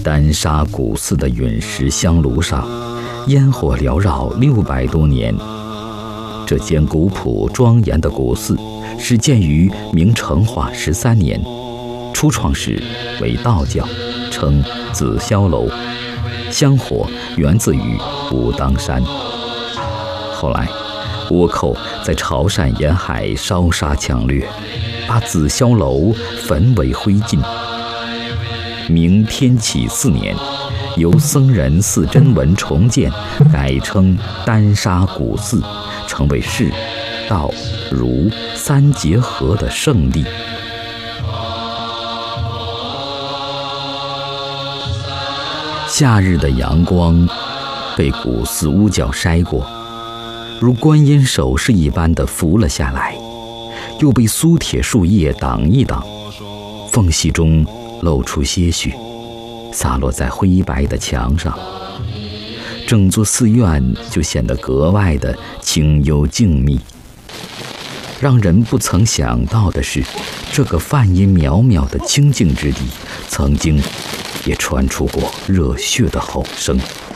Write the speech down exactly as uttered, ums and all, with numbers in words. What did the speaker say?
丹砂古寺的陨石香炉上，烟火缭绕六百多年。这间古朴庄严的古寺始建于明成化十三年，初创时为道教，称紫霄楼，香火源自于武当山。后来倭寇在潮汕沿海烧杀抢掠，把紫霄楼焚为灰烬。明天启四年，由僧人寺真文重建，改称丹砂古寺，成为释、道、儒三结合的圣地。夏日的阳光被古寺屋角筛过，如观音手势一般的浮了下来，又被苏铁树叶挡一挡，缝隙中露出些许，洒落在灰白的墙上。整座寺院就显得格外的清幽静谧。让人不曾想到的是，这个梵音渺渺的清静之地，曾经也传出过热血的吼声。